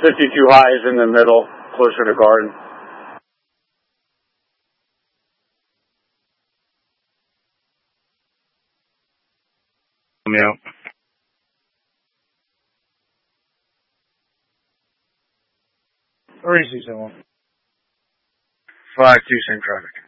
52 high is in the middle, closer to Garden. Yeah. Where is he, someone? 5-2, same traffic.